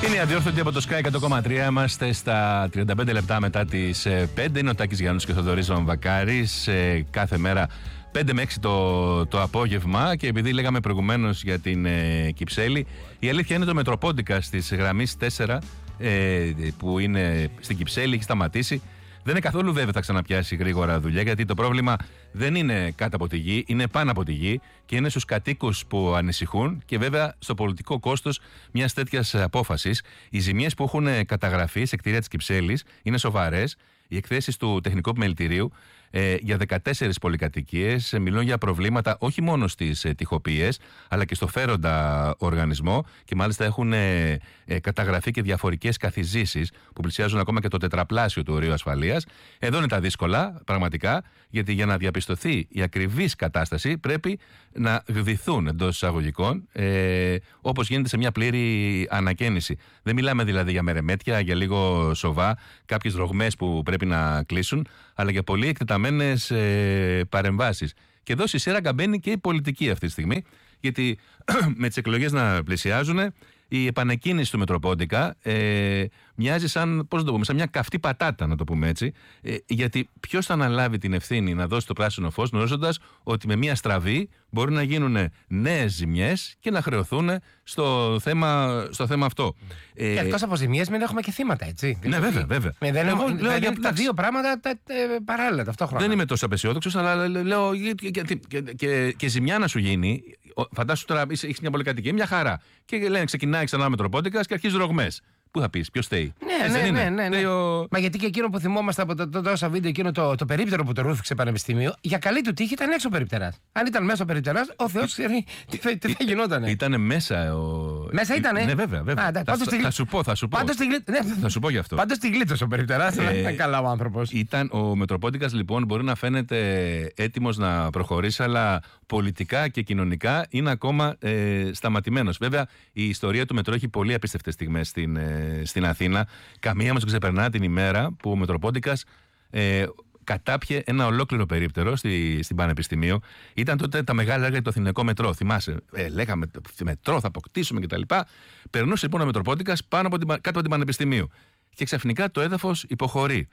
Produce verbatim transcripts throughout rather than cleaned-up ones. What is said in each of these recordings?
Είναι αδιόρθωτη από το Sky εκατό κόμμα τρία. Είμαστε στα τριάντα πέντε λεπτά μετά τις πέντε. Είναι ο Τάκης Γιάννους και ο Θοδωρής Βαμβακάρης. Κάθε μέρα πέντε με έξι το, το απόγευμα. Και επειδή λέγαμε προηγουμένως για την ε, Κυψέλη, η αλήθεια είναι το Μετροπόντικα της γραμμής τέσσερα ε, που είναι στην Κυψέλη, έχει σταματήσει. Δεν είναι καθόλου βέβαιο θα ξαναπιάσει γρήγορα δουλειά, γιατί το πρόβλημα δεν είναι κάτω από τη γη, είναι πάνω από τη γη και είναι στους κατοίκους που ανησυχούν και βέβαια στο πολιτικό κόστος μιας τέτοιας απόφασης. Οι ζημιές που έχουν καταγραφεί σε κτίρια της Κυψέλης είναι σοβαρές. Οι εκθέσεις του Τεχνικού Επιμελητηρίου ε, για δεκατέσσερις πολυκατοικίες ε, μιλούν για προβλήματα όχι μόνο στις ε, τοιχοποιίες, αλλά και στο φέροντα οργανισμό, και μάλιστα έχουν ε, ε, καταγραφεί και διαφορικές καθιζήσεις που πλησιάζουν ακόμα και το τετραπλάσιο του ορίου ασφαλείας. Εδώ είναι τα δύσκολα, πραγματικά, γιατί για να διαπιστωθεί η ακριβής κατάσταση πρέπει να γδυθούν εντός εισαγωγικών, ε, όπως γίνεται σε μια πλήρη ανακαίνιση. Δεν μιλάμε δηλαδή για μερεμέτια, για λίγο σοβά, κάποιες ρογμές που πρέπει να κλείσουν, αλλά για πολύ εκτεταμένες ε, παρεμβάσεις. Και εδώ στη σύραγγα μπαίνει και η πολιτική αυτή τη στιγμή, γιατί με τις εκλογές να πλησιάζουν, η επανεκκίνηση του Μετροπόντικα ε, μοιάζει σαν, πώς να το πούμε, σαν μια καυτή πατάτα, να το πούμε έτσι, ε, γιατί ποιος θα αναλάβει την ευθύνη να δώσει το πράσινο φως, γνωρίζοντας ότι με μια στραβή μπορεί να γίνουν νέες ζημιές και να χρεωθούν στο θέμα, στο θέμα αυτό. Και ε, εκτός από ζημιές, μην έχουμε και θύματα, έτσι. Ναι, βέβαια, βέβαια. Με, δεν Εγώ, έχω, λέω, δηλαδή, τα δύο πράγματα τα, τα, παράλληλα ταυτόχρονα. Δεν είμαι τόσο απεσιόδοξος, αλλά λέω και, και, και, και, και ζημιά να σου γίνει. Φαντάσου τώρα, έχει μια πολυκατοικία, μια χαρά. Και λένε, ξεκινάει ξανά ο Μετροπόντικας και αρχίζει ρογμές. Πού θα πεις, ποιος στέει? Ναι, ναι, ναι, ναι, ναι. Ο... Μα γιατί και εκείνο που θυμόμαστε από το, το, τόσα βίντεο, εκείνο το, το περίπτερο που το ρούφηξε πανεπιστήμιο, για καλή του τύχη ήταν έξω ο περιπτεράς. Αν ήταν μέσα ο περιπτεράς, ο Θεός ξέρει τι θα, τι θα γινότανε. Ήτανε μέσα ο. Μέσα ήτανε. Ναι, βέβαια, βέβαια. Α, ναι, θα, θα, θα σου πω, θα σου πω. Πάντως, ναι, θα σου πω γι' αυτό. Πάντως τη γλίτωσε ο περιπτεράς. Ε, ήταν καλά ο άνθρωπος. Ήταν, ο Μετροπόντικας λοιπόν μπορεί να φαίνεται έτοιμος να προχωρήσει, αλλά πολιτικά και κοινωνικά είναι ακόμα ε, σταματημένος. Βέβαια, η ιστορία του μετρό έχει πολύ απίστευτες στιγμές στην, ε, στην Αθήνα. Καμία μας ξεπερνά την ημέρα που ο Μετροπόντικας ε, κατάπιε ένα ολόκληρο περίπτερο στη, στην Πανεπιστημίου. Ήταν τότε τα μεγάλα έργα για το Αθηναϊκό μετρό. Θυμάσαι, ε, λέγαμε μετρό, θα αποκτήσουμε κτλ. Περνούσε λοιπόν ο Μετροπόντικας πάνω από την, κάτω από την Πανεπιστημίου. Και ξαφνικά το έδαφος υποχωρεί.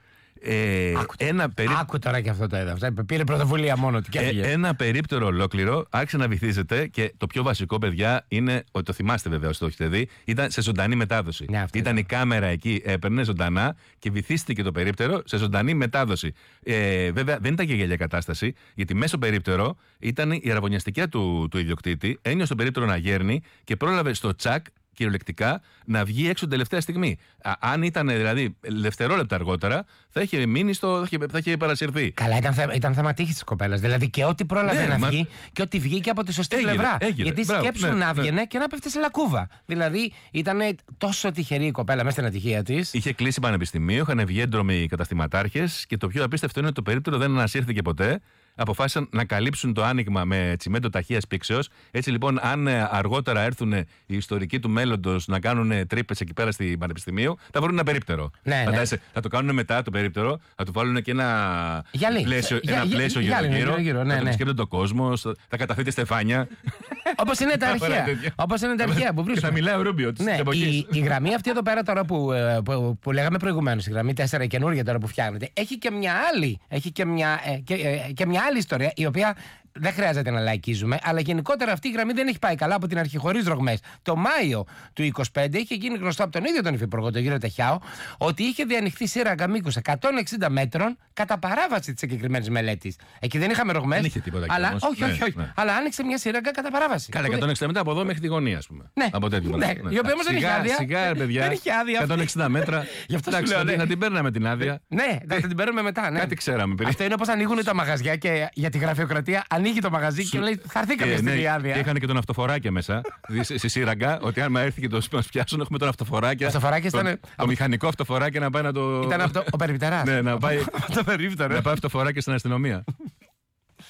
Ε, άκου, ένα περί... άκου τώρα και αυτό το έδαφος. Πήρε πρωτοβουλία μόνο του και έφυγε. Ε, ένα περίπτερο ολόκληρο άρχισε να βυθίζεται, και το πιο βασικό, παιδιά, είναι ότι το θυμάστε βέβαια όσοι το έχετε δει, ήταν σε ζωντανή μετάδοση. Ναι, ήταν η κάμερα εκεί, έπαιρνε ζωντανά και βυθίστηκε το περίπτερο σε ζωντανή μετάδοση. Ε, βέβαια δεν ήταν και γελιά κατάσταση, γιατί μέσα στο περίπτερο ήταν η αραβωνιαστικιά του, του ιδιοκτήτη, ένιωσε το περίπτερο να γέρνει και πρόλαβε στο τσακ κυριολεκτικά να βγει έξω την τελευταία στιγμή. Α, αν ήταν δηλαδή δευτερόλεπτα αργότερα, θα είχε μείνει στο. θα είχε, θα είχε παρασυρθεί. Καλά, ήταν, θε, ήταν θέμα τύχης της κοπέλας. Δηλαδή και ό,τι πρόλαβε ναι, να μα... βγει και ό,τι βγήκε από τη σωστή έγινε, πλευρά. Έγινε, γιατί μπράβο, σκέψου ναι, να βγαινε ναι. και να πέφτει σε λακκούβα. Δηλαδή ήταν τόσο τυχερή η κοπέλα μέσα στην ατυχία της. Είχε κλείσει πανεπιστημίο, είχαν βγει έντρομοι καταστηματάρχες και το πιο απίστευτο είναι ότι το περίπτερο δεν ανασύρθηκε ποτέ. Αποφάσισαν να καλύψουν το άνοιγμα με τσιμέντο ταχείας πήξεως. Έτσι λοιπόν, αν αργότερα έρθουν οι ιστορικοί του μέλλοντος να κάνουν τρύπες εκεί πέρα στην Πανεπιστημίου, θα βρουν ένα περίπτερο. Ναι, ναι. Θα το κάνουν μετά το περίπτερο, θα του βάλουν και ένα γυαλί. πλαίσιο, Για, ένα για, πλαίσιο για, γύρω-γύρω. Ναι, θα ναι. το επισκέπτονται το κόσμο, θα καταθείτε στεφάνια. Όπως είναι τα αρχαία. Όπως είναι τα αρχαία που βρίσκονται. Και θα μιλάει ο Ρούμπιο της εποχής. Η, η γραμμή αυτή εδώ πέρα τώρα που, που, που λέγαμε προηγουμένως, η γραμμή τέσσερα καινούργια τώρα που φτιάχνεται, έχει και μια άλλη, έχει και μια, και, και μια άλλη ιστορία, η οποία δεν χρειάζεται να λαϊκίζουμε, αλλά γενικότερα αυτή η γραμμή δεν έχει πάει καλά από την αρχή, χωρίς ρογμές. Το Μάιο του είκοσι πέντε είχε γίνει γνωστό από τον ίδιο τον Υφυπουργό, τον κύριο Τεχιάο, ότι είχε διανοιχθεί σύραγγα μήκους εκατόν εξήντα μέτρων κατά παράβαση της συγκεκριμένης μελέτης. Εκεί δεν είχαμε ρογμές. Δεν είχε τίποτα εκεί, αλλά, όμως. όχι, όχι, ναι, όχι. Ναι. Αλλά άνοιξε μια σύραγγα κατά παράβαση. Καλά, εκατόν εξήντα μέτρα από εδώ μέχρι τη γωνία, ας πούμε. Ναι, από τέτοιο, ναι, ναι. η οποία όμως δεν είχε άδεια. Σιγά, παιδιά. Δεν είχε άδεια. εκατόν εξήντα μέτρα. Γι' αυτό εντάξει, λέω, ναι. να την παίρναμε την άδεια. Ναι, θα την παίρνουμε μετά. Ναι. Κάτι ξέραμε πριν. Αυτό είναι όπως ανοίγουν τα μαγαζιά και για τη γραφειοκρατία ανοίγει το μαγαζί και λέει θα έρθει κάποια στιγμή άδεια. Και είχαν και τον αυτοφοράκια μέσα στη σύραγγα, ότι αν έρθει και το σπίτι μας πιάσουν, έχουμε τον αυτοφοράκια. Αυτοφοράκια ήταν. Το μηχανικό αυτοφοράκια να πάει να το. Ήταν αυτό ο περιπτεράς. Ναι, να πάει. Το περίπτερο. Να πάει αυτοφοράκια στην αστυνομία.